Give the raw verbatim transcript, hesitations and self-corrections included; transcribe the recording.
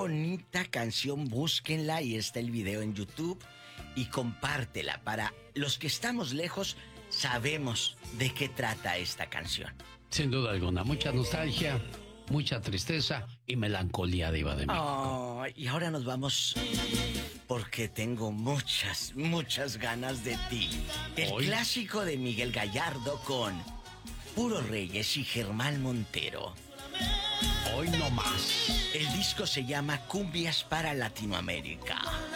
bonita canción, búsquenla y está el video en YouTube y compártela. Para los que estamos lejos, sabemos de qué trata esta canción. Sin duda alguna, mucha nostalgia, mucha tristeza y melancolía, Diva de México. Oh, y ahora nos vamos porque tengo muchas, muchas ganas de ti. El Hoy. Clásico de Miguel Gallardo con Puro Reyes y Germán Montero. Hoy no más. El disco se llama Cumbias para Latinoamérica.